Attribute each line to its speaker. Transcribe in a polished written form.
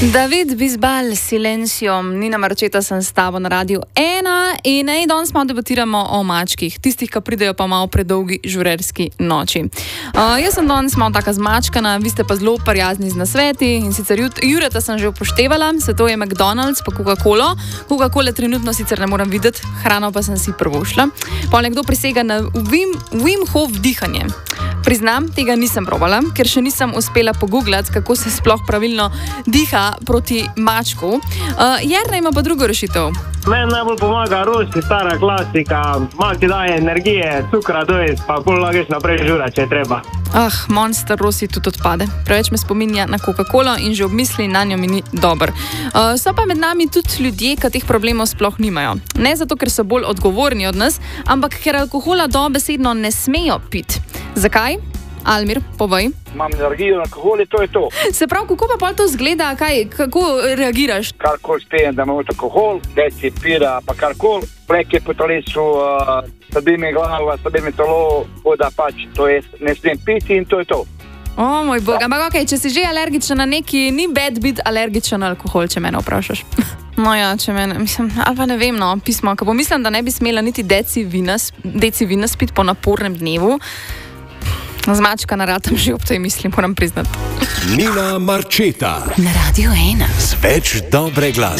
Speaker 1: David Bisbal s Silencijom, Nina Marčeta sem s tabo na Radiu 1 in danes malo debatiramo o mačkih, tistih, ki pridejo pa malo predolgi žurerski noči. Jaz sem danes malo taka zmačkana, vi ste pa zelo prijazni z nasveti in sicer Jureta sem že upoštevala, se to je McDonald's pa Coca-Cola. Coca-Cola trenutno sicer ne moram videti, hrano pa sem si prvošla. Pa nekdo prisega na Wim Hof dihanje. Priznam, tega nisem probala, ker še nisem uspela pogooglati, kako se sploh pravilno diha proti mačku. Jernej ima pa drugo rešitev.
Speaker 2: Meni najbolj pomaga rosti, stara klasika, malo ti daje energije, cukra dojesti, pa bolj lageš naprej žura, če je treba.
Speaker 1: Monster Rossi tudi odpade. Preveč me spominja na Coca-Colo in že ob misli na njo mi ni dober. So pa med nami tudi ljudje, ki teh problemov sploh nimajo. Ne zato, ker so bolj odgovorni od nas, ampak ker alkohola dobesedno ne smejo piti. Zakaj? Almir, povej.
Speaker 3: Imam alergijo na alkohol in to je to.
Speaker 1: Se pravi, kako pa pol to zgleda, kako reagiraš?
Speaker 3: Karkoli spijem, da imam alkohol, deci, pira, pa karkoli, pleke po telesu, slabi mi glava, slabi mi telo, voda pač, to je, ne smem piti in to je to.
Speaker 1: O moj bog, ampak če si že alergičen na neki, ni bad biti alergičen na alkohol, če mene vprašaš. No ja, če mene, ali pa ne vem, pismo, ko pomislim, da ne bi smela niti deci vina spiti po napornem dnevu, zmačka naratam že ob tej misli, moram priznati.
Speaker 4: Nina Marčeta
Speaker 5: na Radiu 1
Speaker 4: z več dobre glasbe.